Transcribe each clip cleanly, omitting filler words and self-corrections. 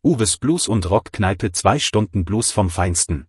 Uwes Blues und Rockkneipe, 2 Stunden Blues vom Feinsten.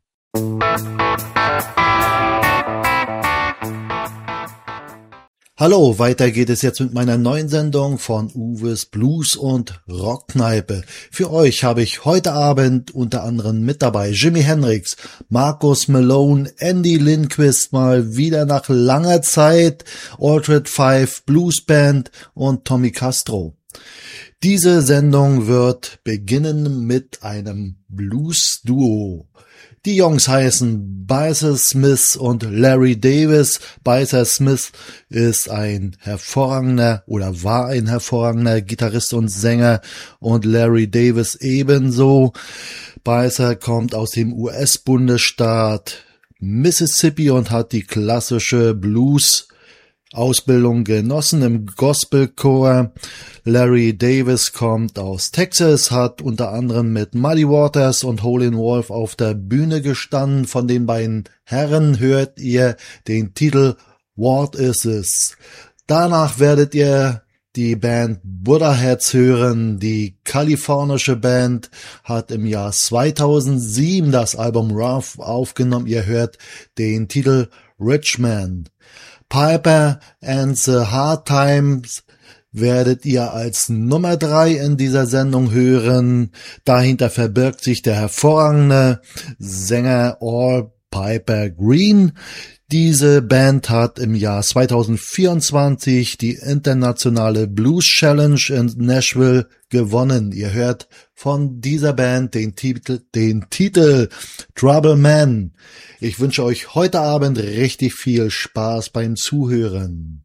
Hallo, weiter geht es jetzt mit meiner neuen Sendung von Uwes Blues und Rockkneipe. Für euch habe ich heute Abend unter anderem mit dabei Jimi Hendrix, Marcus Malone, Andy Lindquist mal wieder nach langer Zeit, Altered Five Blues Band und Tommy Castro. Diese Sendung wird beginnen mit einem Blues-Duo. Die Jungs heißen Basil Smith und Larry Davis. Basil Smith ist ein hervorragender oder war ein hervorragender Gitarrist und Sänger und Larry Davis ebenso. Basil kommt aus dem US-Bundesstaat Mississippi und hat die klassische Blues-Ausbildung genossen im Gospelchor. Larry Davis kommt aus Texas, hat unter anderem mit Muddy Waters und Howlin' Wolf auf der Bühne gestanden. Von den beiden Herren hört ihr den Titel What Is This? Danach werdet ihr die Band Buddhaheads hören. Die kalifornische Band hat im Jahr 2007 das Album Rough aufgenommen. Ihr hört den Titel Rich Man. Piper and the Hard Times werdet ihr als Nummer 3 in dieser Sendung hören. Dahinter verbirgt sich der hervorragende Sänger Al Piper Green. Diese Band hat im Jahr 2024 die internationale Blues Challenge in Nashville gewonnen. Ihr hört von dieser Band den Titel Trouble Man. Ich wünsche euch heute Abend richtig viel Spaß beim Zuhören.